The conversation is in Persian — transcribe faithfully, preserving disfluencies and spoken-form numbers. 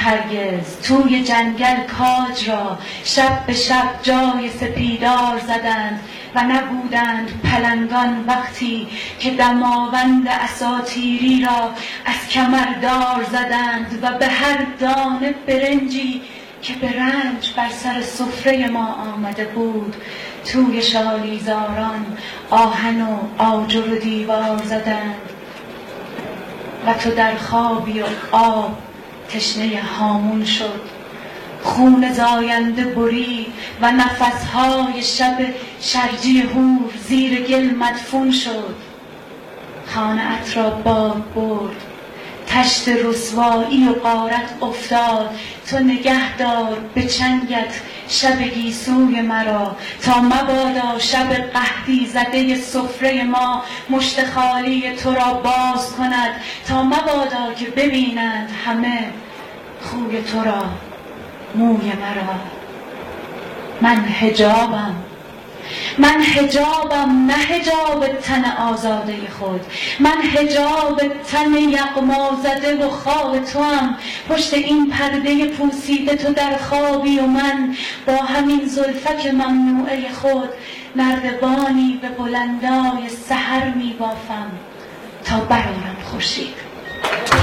هرگز توی جنگل کاج را شب به شب جای سپیدار زدند و نبودند پلنگان وقتی که دماوند اساطیری را از کمردار زدند و به هر دانه برنجی که به رنج بر سر سفره ما آمده بود توی شالیزاران آهن و آجر و دیوار زدند و تو در خوابی و آب تشنه هامون شد. خون زاینده بری و نفسهای شب شرجی هور زیر گل مدفون شد. خانه‌ات را باد برد، تشت رسوایی و غارت افتاد. تو نگه دار به چنگت شب گیسوی مرا تا مبادا شب قحطی زده سفره ما مشت خالی تو را باز کند، تا مبادا که ببینند همه خوی تو را موی مرا. من حجابم، من حجابم، نه حجاب تن آزاده خود. من حجاب تن یغما زده و خواب تو هم. پشت این پرده پوسیده تو در خوابی و من با همین زلفک ممنوعه خود نردبانی به بلندای سحر می بافم تا برآرم خورشید.